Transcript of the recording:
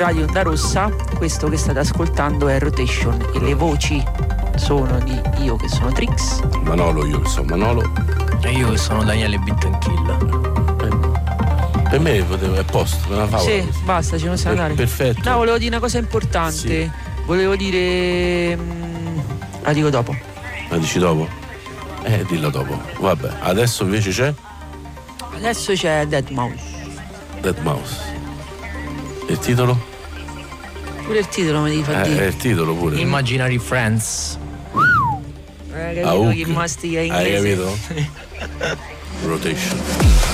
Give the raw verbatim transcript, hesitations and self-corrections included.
Radio Onda Rossa. Questo che state ascoltando è Rotation e le voci sono di io che sono Trix, Manolo, io che sono Manolo e io che sono Daniele Bittenkill. Per me potevo, è posto, me la favola. Sì, basta, ci possiamo andare. Perfetto. No, volevo dire una cosa importante. Sì. Volevo dire mh, la dico dopo. La dici dopo? Eh, dillo dopo. Vabbè, adesso invece c'è Adesso c'è deadmau five. deadmau five. E il titolo? Pure il titolo mi devi far Eh, dire. è il titolo pure. Imaginary Friends. Hai capito Auk. che mastica Hai inglese? capito? Rotation.